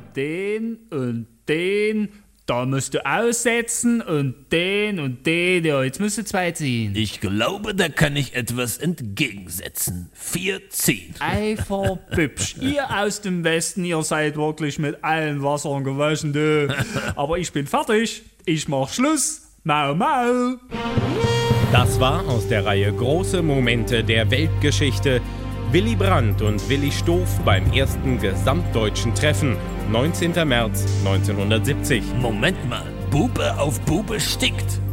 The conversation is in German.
den und den. Da musst du aussetzen und den. Ja, jetzt musst du 2 ziehen. Ich glaube, da kann ich etwas entgegensetzen. 4 ziehen. Einfach bübsch. Ihr aus dem Westen, ihr seid wirklich mit allen Wassern gewaschen, du. Aber ich bin fertig. Ich mach Schluss. Mau, mau. Das war aus der Reihe Große Momente der Weltgeschichte. Willy Brandt und Willi Stoph beim ersten gesamtdeutschen Treffen, 19. März 1970. Moment mal, Bube auf Bube stickt.